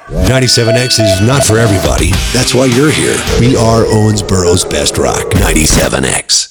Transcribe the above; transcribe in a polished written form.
97X is not for everybody. That's why you're here. We are Owensboro's best rock. 97X.